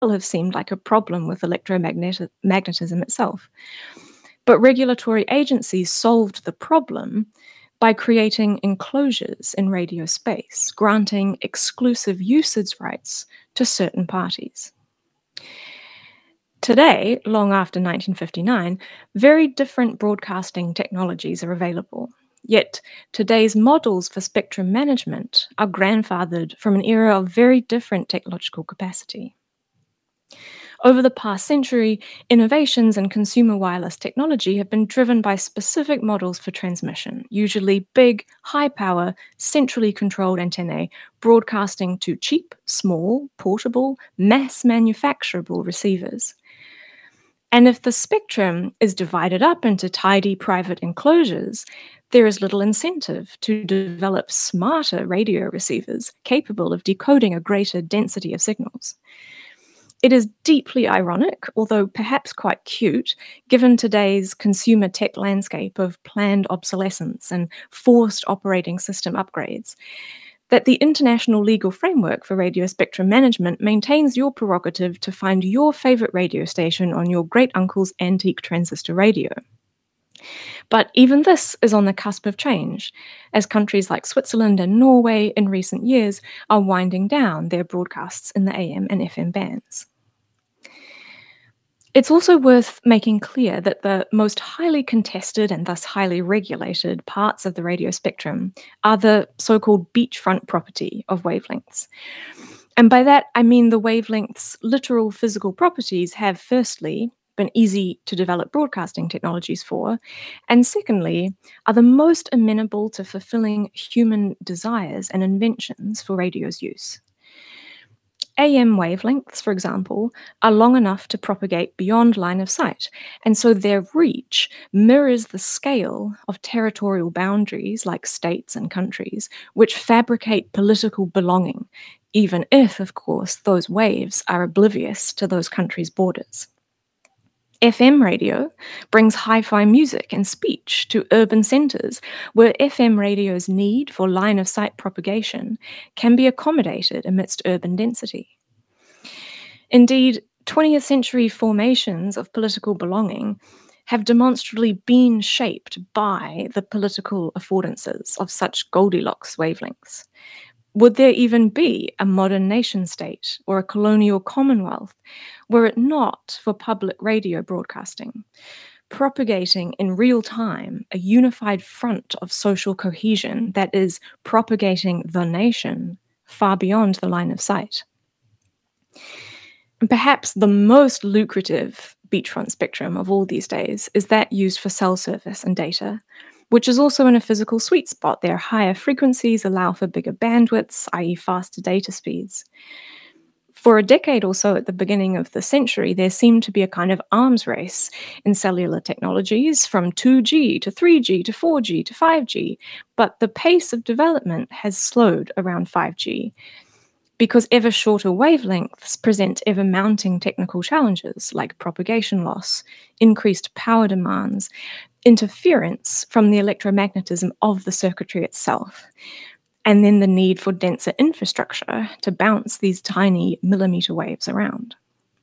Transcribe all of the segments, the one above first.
have seemed like a problem with electromagnetism itself. But regulatory agencies solved the problem by creating enclosures in radio space, granting exclusive usage rights to certain parties. Today, long after 1959, very different broadcasting technologies are available. Yet, today's models for spectrum management are grandfathered from an era of very different technological capacity. Over the past century, innovations in consumer wireless technology have been driven by specific models for transmission, usually big, high power, centrally controlled antennae broadcasting to cheap, small, portable, mass manufacturable receivers. And if the spectrum is divided up into tidy private enclosures, there is little incentive to develop smarter radio receivers capable of decoding a greater density of signals. It is deeply ironic, although perhaps quite cute, given today's consumer tech landscape of planned obsolescence and forced operating system upgrades, that the international legal framework for radio spectrum management maintains your prerogative to find your favorite radio station on your great uncle's antique transistor radio. But even this is on the cusp of change, as countries like Switzerland and Norway in recent years are winding down their broadcasts in the AM and FM bands. It's also worth making clear that the most highly contested and thus highly regulated parts of the radio spectrum are the so-called beachfront property of wavelengths. And by that, I mean the wavelength's literal physical properties have, firstly, been easy to develop broadcasting technologies for, and secondly, are the most amenable to fulfilling human desires and inventions for radio's use. AM wavelengths, for example, are long enough to propagate beyond line of sight, and so their reach mirrors the scale of territorial boundaries like states and countries, which fabricate political belonging, even if, of course, those waves are oblivious to those countries' borders. FM radio brings hi-fi music and speech to urban centres, where FM radio's need for line-of-sight propagation can be accommodated amidst urban density. Indeed, 20th century formations of political belonging have demonstrably been shaped by the political affordances of such Goldilocks wavelengths. Would there even be a modern nation state or a colonial commonwealth were it not for public radio broadcasting, propagating in real time a unified front of social cohesion that is propagating the nation far beyond the line of sight? And perhaps the most lucrative beachfront spectrum of all these days is that used for cell service and data, which is also in a physical sweet spot. Their higher frequencies allow for bigger bandwidths, i.e. faster data speeds. For a decade or so at the beginning of the century, there seemed to be a kind of arms race in cellular technologies from 2G to 3G to 4G to 5G, but the pace of development has slowed around 5G because ever shorter wavelengths present ever mounting technical challenges like propagation loss, increased power demands, interference from the electromagnetism of the circuitry itself, and then the need for denser infrastructure to bounce these tiny millimeter waves around.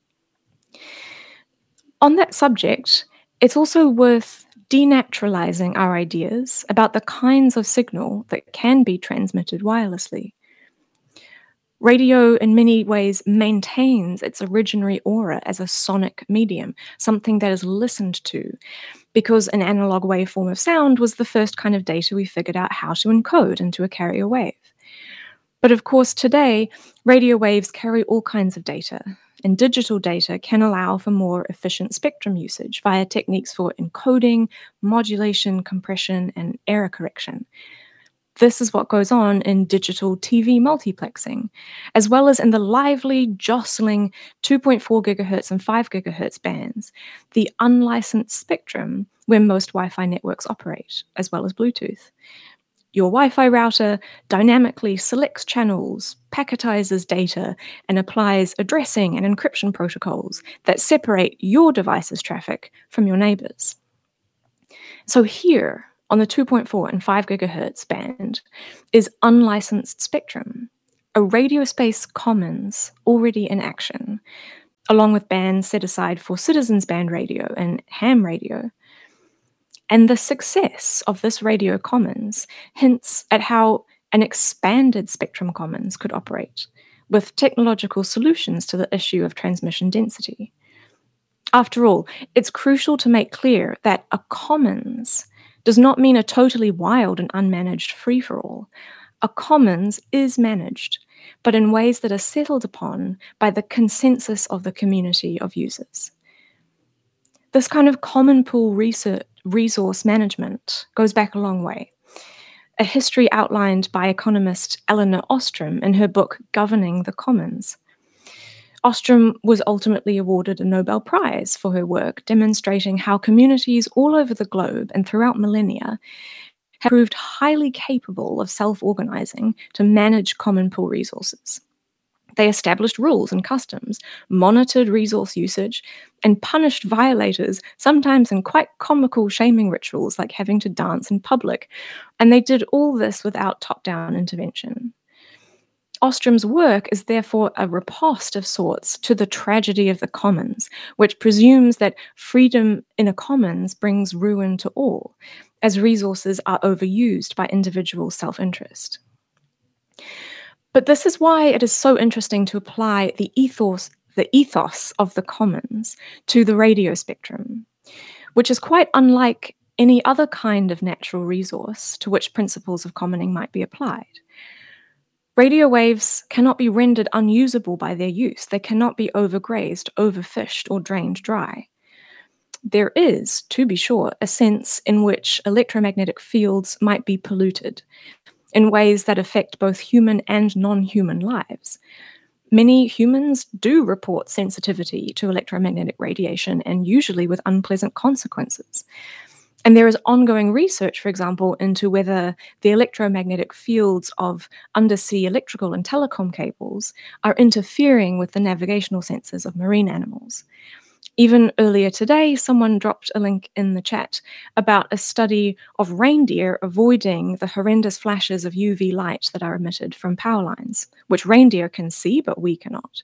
On that subject, it's also worth denaturalizing our ideas about the kinds of signal that can be transmitted wirelessly. Radio, in many ways, maintains its originary aura as a sonic medium, something that is listened to, because an analog waveform of sound was the first kind of data we figured out how to encode into a carrier wave. But of course, today, radio waves carry all kinds of data, and digital data can allow for more efficient spectrum usage via techniques for encoding, modulation, compression, and error correction. This is what goes on in digital TV multiplexing, as well as in the lively, jostling 2.4 gigahertz and 5 gigahertz bands, the unlicensed spectrum where most Wi-Fi networks operate, as well as Bluetooth. Your Wi-Fi router dynamically selects channels, packetizes data, and applies addressing and encryption protocols that separate your device's traffic from your neighbor's. So here, on the 2.4 and 5 gigahertz band, is unlicensed spectrum, a radio space commons already in action, along with bands set aside for citizens band radio and ham radio. And the success of this radio commons hints at how an expanded spectrum commons could operate, with technological solutions to the issue of transmission density. After all, it's crucial to make clear that a commons does not mean a totally wild and unmanaged free-for-all. A commons is managed, but in ways that are settled upon by the consensus of the community of users. This kind of common pool resource management goes back a long way. A history outlined by economist Elinor Ostrom in her book Governing the Commons. Ostrom was ultimately awarded a Nobel Prize for her work, demonstrating how communities all over the globe and throughout millennia have proved highly capable of self-organizing to manage common pool resources. They established rules and customs, monitored resource usage, and punished violators, sometimes in quite comical shaming rituals like having to dance in public. And they did all this without top-down intervention. Ostrom's work is therefore a riposte of sorts to the tragedy of the commons, which presumes that freedom in a commons brings ruin to all, as resources are overused by individual self-interest. But this is why it is so interesting to apply the ethos of the commons to the radio spectrum, which is quite unlike any other kind of natural resource to which principles of commoning might be applied. Radio waves cannot be rendered unusable by their use. They cannot be overgrazed, overfished, or drained dry. There is, to be sure, a sense in which electromagnetic fields might be polluted in ways that affect both human and non-human lives. Many humans do report sensitivity to electromagnetic radiation, and usually with unpleasant consequences. And there is ongoing research, for example, into whether the electromagnetic fields of undersea electrical and telecom cables are interfering with the navigational senses of marine animals. Even earlier today, someone dropped a link in the chat about a study of reindeer avoiding the horrendous flashes of UV light that are emitted from power lines, which reindeer can see, but we cannot.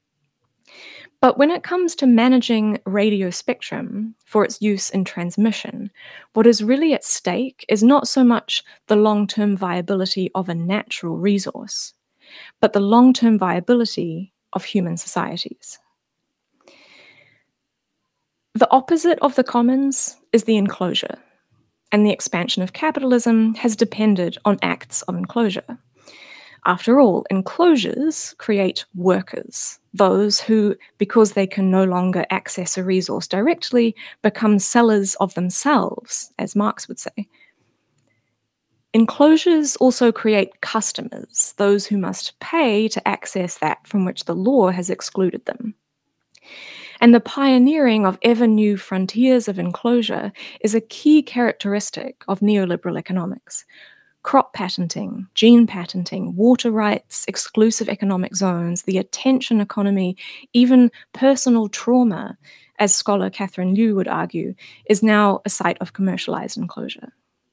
But when it comes to managing radio spectrum for its use in transmission, what is really at stake is not so much the long-term viability of a natural resource, but the long-term viability of human societies. The opposite of the commons is the enclosure, and the expansion of capitalism has depended on acts of enclosure. After all, enclosures create workers, those who, because they can no longer access a resource directly, become sellers of themselves, as Marx would say. Enclosures also create customers, those who must pay to access that from which the law has excluded them. And the pioneering of ever-new frontiers of enclosure is a key characteristic of neoliberal economics. Crop patenting, gene patenting, water rights, exclusive economic zones, the attention economy, even personal trauma, as scholar Catherine Liu would argue, is now a site of commercialized enclosure.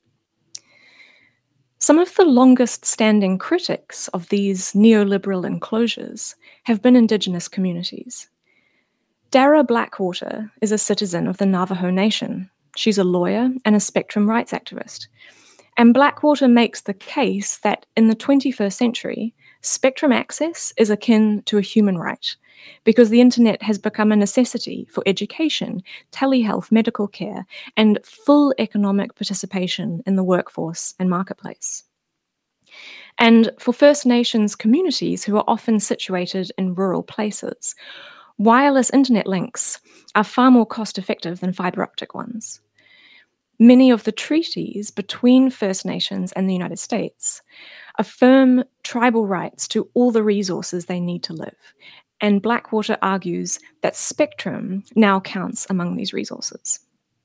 Some of the longest-standing critics of these neoliberal enclosures have been Indigenous communities. Dara Blackwater is a citizen of the Navajo Nation. She's a lawyer and a spectrum rights activist. And Blackwater makes the case that in the 21st century, spectrum access is akin to a human right, because the internet has become a necessity for education, telehealth, medical care, and full economic participation in the workforce and marketplace. And for First Nations communities who are often situated in rural places, wireless internet links are far more cost-effective than fiber optic ones. Many of the treaties between First Nations and the United States affirm tribal rights to all the resources they need to live, and Blackwater argues that spectrum now counts among these resources.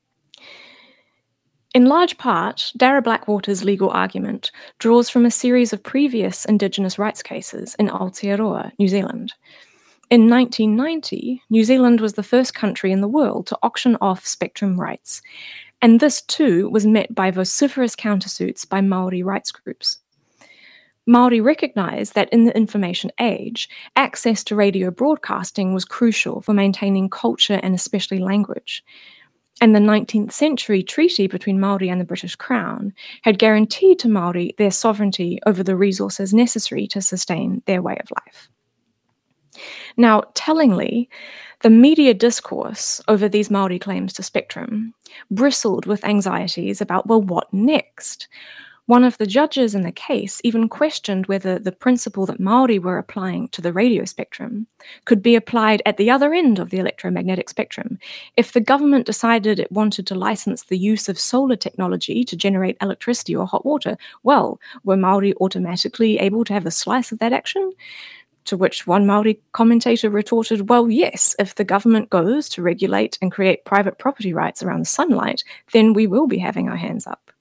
In large part, Dara Blackwater's legal argument draws from a series of previous Indigenous rights cases in Aotearoa, New Zealand. In 1990, New Zealand was the first country in the world to auction off spectrum rights, and this too was met by vociferous countersuits by Maori rights groups. Māori recognised that in the information age, access to radio broadcasting was crucial for maintaining culture and especially language. And the 19th century treaty between Māori and the British Crown had guaranteed to Māori their sovereignty over the resources necessary to sustain their way of life. Now, tellingly, the media discourse over these Māori claims to spectrum bristled with anxieties about, well, what next? One of the judges in the case even questioned whether the principle that Māori were applying to the radio spectrum could be applied at the other end of the electromagnetic spectrum. If the government decided it wanted to license the use of solar technology to generate electricity or hot water, well, were Māori automatically able to have a slice of that action? To which one Māori commentator retorted, well, yes, if the government goes to regulate and create private property rights around sunlight, then we will be having our hands up.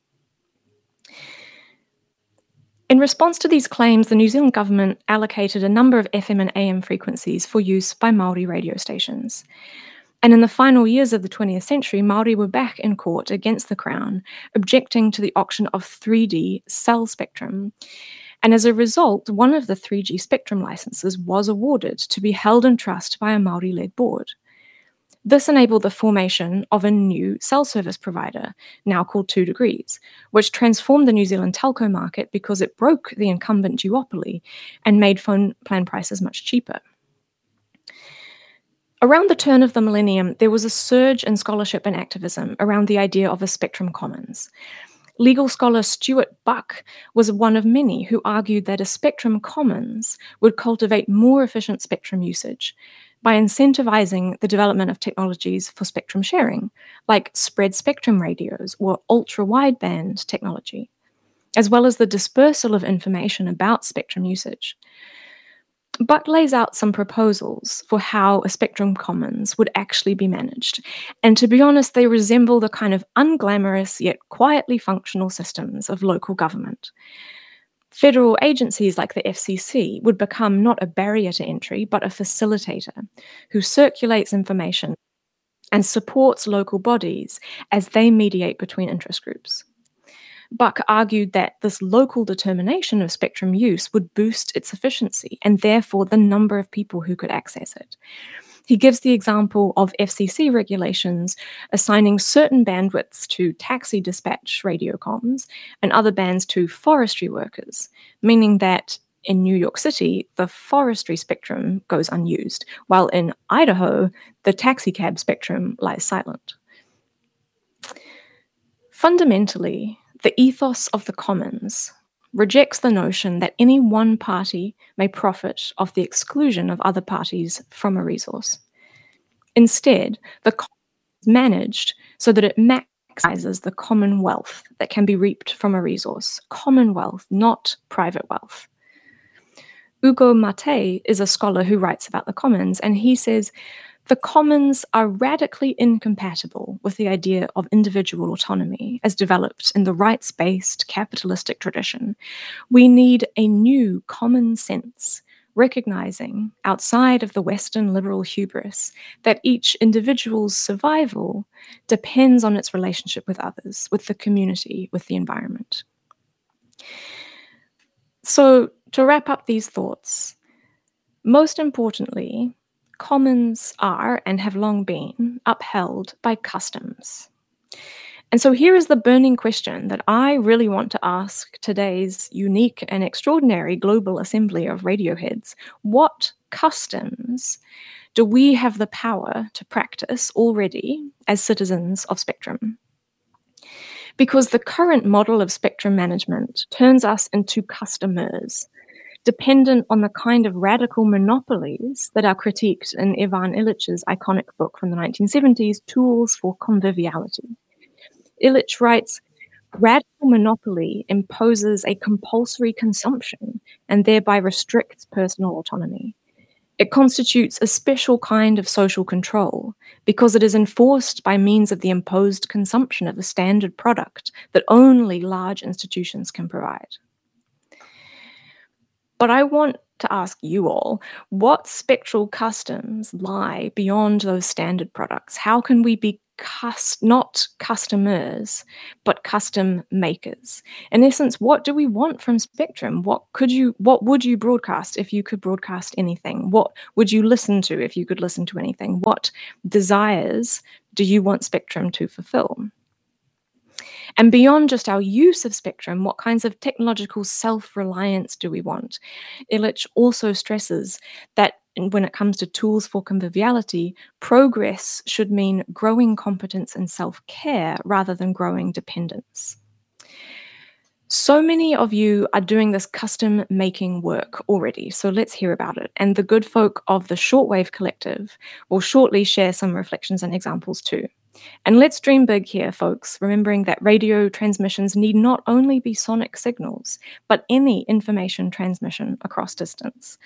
In response to these claims, the New Zealand government allocated a number of FM and AM frequencies for use by Māori radio stations. And in the final years of the 20th century, Māori were back in court against the Crown, objecting to the auction of 3D cell spectrum. And as a result, one of the 3G spectrum licenses was awarded to be held in trust by a Māori-led board. This enabled the formation of a new cell service provider, now called 2 Degrees, which transformed the New Zealand telco market because it broke the incumbent duopoly and made phone plan prices much cheaper. Around the turn of the millennium, there was a surge in scholarship and activism around the idea of a spectrum commons. Legal scholar Stuart Buck was one of many who argued that a spectrum commons would cultivate more efficient spectrum usage by incentivizing the development of technologies for spectrum sharing, like spread spectrum radios or ultra-wideband technology, as well as the dispersal of information about spectrum usage. Buck lays out some proposals for how a spectrum commons would actually be managed, and to be honest, they resemble the kind of unglamorous yet quietly functional systems of local government. Federal agencies like the FCC would become not a barrier to entry, but a facilitator who circulates information and supports local bodies as they mediate between interest groups. Buck argued that this local determination of spectrum use would boost its efficiency and therefore the number of people who could access it. He gives the example of FCC regulations assigning certain bandwidths to taxi dispatch radio comms and other bands to forestry workers, meaning that in New York City, the forestry spectrum goes unused, while in Idaho, the taxicab spectrum lies silent. Fundamentally, the ethos of the commons rejects the notion that any one party may profit off the exclusion of other parties from a resource. Instead, the commons is managed so that it maximizes the common wealth that can be reaped from a resource. Common wealth, not private wealth. Ugo Mate is a scholar who writes about the commons, and he says, the commons are radically incompatible with the idea of individual autonomy as developed in the rights-based capitalistic tradition. We need a new common sense, recognizing, outside of the Western liberal hubris, that each individual's survival depends on its relationship with others, with the community, with the environment. So, to wrap up these thoughts, most importantly, commons are and have long been upheld by customs. And so here is the burning question that I really want to ask today's unique and extraordinary global assembly of radioheads. What customs do we have the power to practice already as citizens of spectrum? Because the current model of spectrum management turns us into customers, dependent on the kind of radical monopolies that are critiqued in Ivan Illich's iconic book from the 1970s, Tools for Conviviality. Illich writes, radical monopoly imposes a compulsory consumption and thereby restricts personal autonomy. It constitutes a special kind of social control because it is enforced by means of the imposed consumption of a standard product that only large institutions can provide. But I want to ask you all, what spectral customs lie beyond those standard products? How can we be not customers, but custom makers. In essence, what do we want from Spectrum? What would you broadcast if you could broadcast anything? What would you listen to if you could listen to anything? What desires do you want Spectrum to fulfill? And beyond just our use of Spectrum, what kinds of technological self-reliance do we want? Illich also stresses that when it comes to tools for conviviality, progress should mean growing competence and self-care rather than growing dependence. So many of you are doing this custom making work already, so let's hear about it. And the good folk of the Shortwave Collective will shortly share some reflections and examples too. And let's dream big here, folks, remembering that radio transmissions need not only be sonic signals, but any information transmission across distance.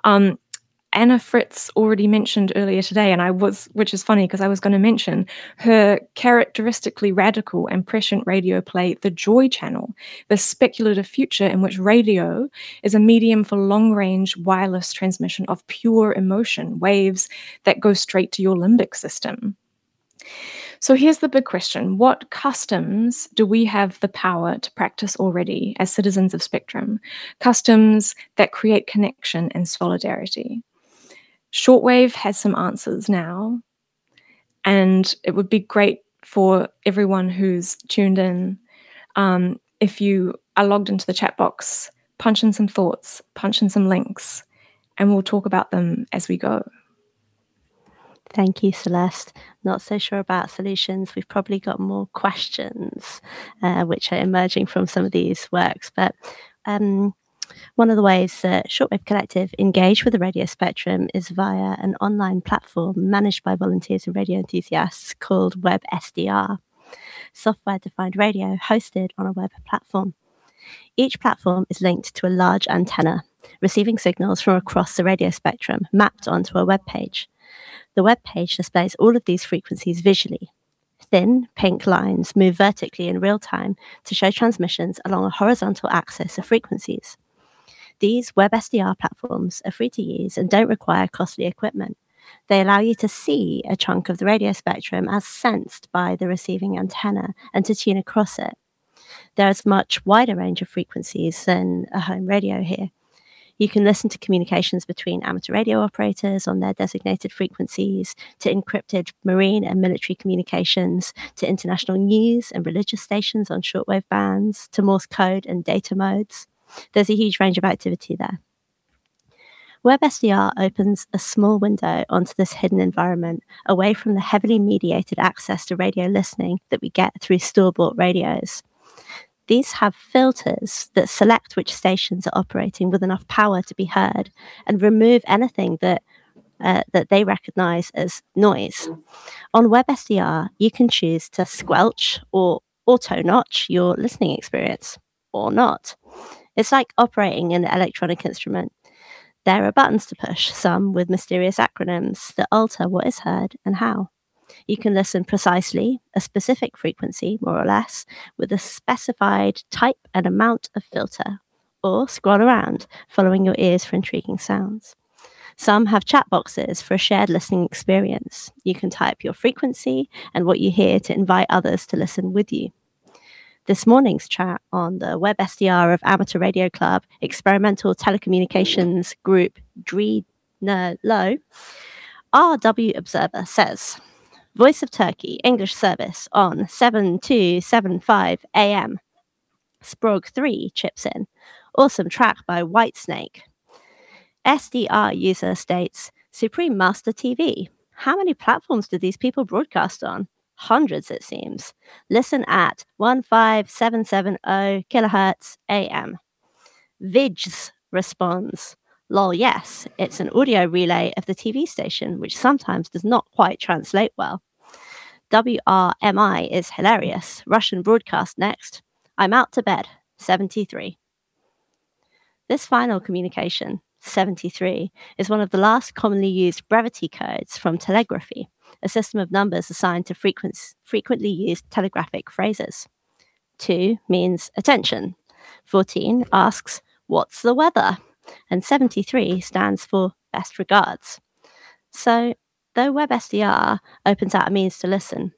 Anna Fritz already mentioned earlier today, which is funny because I was going to mention her characteristically radical and prescient radio play, The Joy Channel, the speculative future in which radio is a medium for long-range wireless transmission of pure emotion, waves that go straight to your limbic system. So here's the big question. What customs do we have the power to practice already as citizens of Spectrum? Customs that create connection and solidarity. Shortwave has some answers now, and it would be great for everyone who's tuned in if you are logged into the chat box, punch in some thoughts, punch in some links, and we'll talk about them as we go. Thank you, Celeste. Not so sure about solutions. We've probably got more questions, which are emerging from some of these works. But one of the ways that Shortwave Collective engage with the radio spectrum is via an online platform managed by volunteers and radio enthusiasts called WebSDR, software-defined radio hosted on a web platform. Each platform is linked to a large antenna, receiving signals from across the radio spectrum mapped onto a web page. The web page displays all of these frequencies visually. Thin, pink lines move vertically in real time to show transmissions along a horizontal axis of frequencies. These WebSDR platforms are free to use and don't require costly equipment. They allow you to see a chunk of the radio spectrum as sensed by the receiving antenna and to tune across it. There is a much wider range of frequencies than a home radio here. You can listen to communications between amateur radio operators on their designated frequencies, to encrypted marine and military communications, to international news and religious stations on shortwave bands, to Morse code and data modes. There's a huge range of activity there. WebSDR opens a small window onto this hidden environment, away from the heavily mediated access to radio listening that we get through store-bought radios. These have filters that select which stations are operating with enough power to be heard and remove anything that they recognize as noise. On WebSDR, you can choose to squelch or auto-notch your listening experience, or not. It's like operating an electronic instrument. There are buttons to push, some with mysterious acronyms that alter what is heard and how. You can listen precisely, a specific frequency, more or less, with a specified type and amount of filter, or scroll around, following your ears for intriguing sounds. Some have chat boxes for a shared listening experience. You can type your frequency and what you hear to invite others to listen with you. This morning's chat on the WebSDR of Amateur Radio Club Experimental Telecommunications Group DRENLO, RW Observer says, Voice of Turkey, English service on 7275 AM. Sprog 3 chips in. Awesome track by Whitesnake. SDR user states, Supreme Master TV. How many platforms do these people broadcast on? Hundreds, it seems. Listen at 15770 kilohertz AM. Vids responds, lol, yes, it's an audio relay of the TV station, which sometimes does not quite translate well. WRMI is hilarious. Russian broadcast next. I'm out to bed. 73. This final communication, 73, is one of the last commonly used brevity codes from telegraphy, a system of numbers assigned to frequently used telegraphic phrases. 2 means attention. 14 asks, what's the weather? And 73 stands for best regards. So, though WebSDR opens out a means to listen,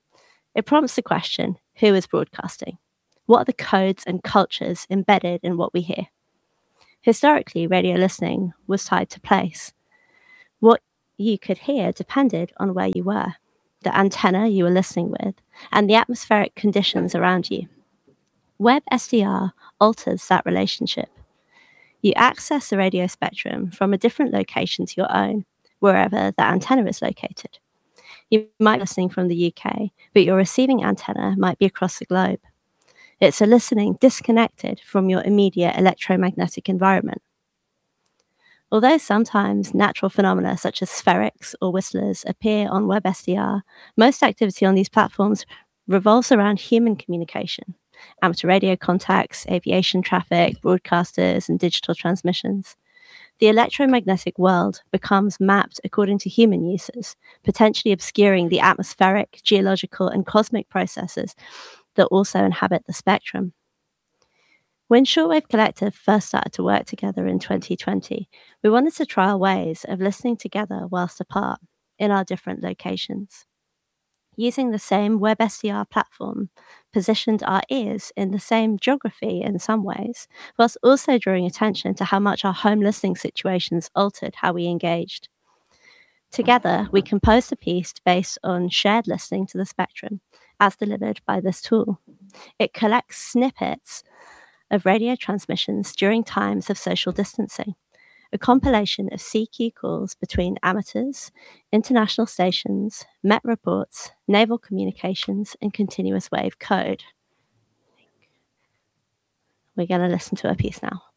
It prompts the question, who is broadcasting? What are the codes and cultures embedded in what we hear? Historically, radio listening was tied to place. What you could hear depended on where you were, the antenna you were listening with, and the atmospheric conditions around you. WebSDR alters that relationship. You access the radio spectrum from a different location to your own, wherever the antenna is located. You might be listening from the UK, but your receiving antenna might be across the globe. It's a listening disconnected from your immediate electromagnetic environment. Although sometimes natural phenomena such as spherics or whistlers appear on WebSDR, most activity on these platforms revolves around human communication, amateur radio contacts, aviation traffic, broadcasters, and digital transmissions. The electromagnetic world becomes mapped according to human uses, potentially obscuring the atmospheric, geological, and cosmic processes that also inhabit the spectrum. When Shortwave Collective first started to work together in 2020, we wanted to trial ways of listening together whilst apart in our different locations. Using the same WebSDR platform positioned our ears in the same geography in some ways, whilst also drawing attention to how much our home listening situations altered how we engaged. Together, we composed a piece based on shared listening to the spectrum, as delivered by this tool. It collects snippets of radio transmissions during times of social distancing, a compilation of CQ calls between amateurs, international stations, Met reports, naval communications, and continuous wave code. We're going to listen to a piece now.